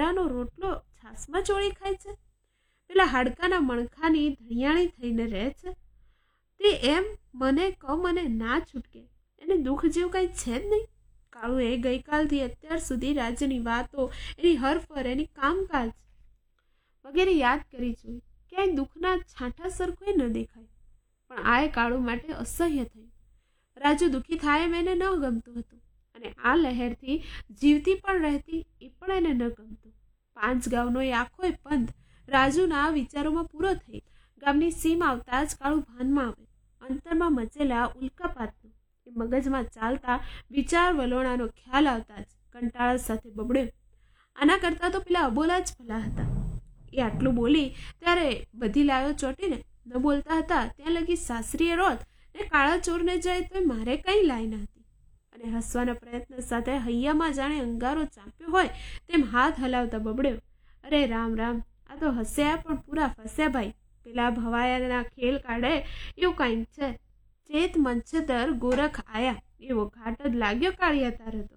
બાજરાનો રોટલો છાસમાં ચોળી ખાય છે? પેલા હાડકાના મણખાની ધણિયાણી થઈને રહે છે? તે એમ મને મને ના છૂટકે. એને દુઃખ જેવું કંઈ છે જ નહીં. કાળુએ ગઈકાલથી અત્યાર સુધી રાજ્યની વાતો, એની હરફર, એની કામકાજ વગેરે યાદ કરી જોઈ. ક્યાંય દુઃખના છાંટા સરખું ન દેખાય. પણ આય કાળુ માટે અસહ્ય થયું. રાજુ દુઃખી થાય એમ એને ન ગમતું હતું, અને આ લહેરથી જીવતી પણ રહેતી એ પણ એને ન ગમતું. 5 ગામનો એ આખોય પંથ રાજુના વિચારોમાં પૂરો થઈ. ગામની સીમ આવતા જ કાળુ ભાનમાં આવે. અંતરમાં મચેલા ઉલ્કાપાતનો, એ મગજમાં ચાલતા વિચાર વલોણાનો ખ્યાલ આવતા જ કંટાળા સાથે બબડ્યો, આના કરતાં તો પેલા અબોલા જ ભલા હતા. એ આટલું બોલી ત્યારે બધી લાયો ચોટીને ન બોલતા હતા ત્યાં લગી સાસરીએ રોત ને કાળા ચોરને જાય તો મારે કંઈ લાઈ ન હતી. અને હસવાના પ્રયત્ન સાથે હૈયામાં જાણે અંગારો ચાંપ્યો હોય તેમ હાથ હલાવતા બબડ્યો, અરે રામ રામ, આ તો હસ્યા પણ પૂરા ફસ્યા ભાઈ. પેલા ભવાયાના ખેલ કાઢે એવું કાંઈક છે. ચેત મંચતર ગોરખ આયા એવો ઘાટ જ લાગ્યો કાળિયા તાર હતો.